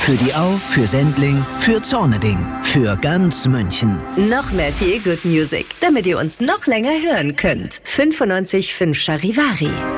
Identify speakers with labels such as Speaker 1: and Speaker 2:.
Speaker 1: Für die Au, für Sendling, für Zorneding, für ganz München.
Speaker 2: Noch mehr Feel Good Music, damit ihr uns noch länger hören könnt. 95.5 Charivari.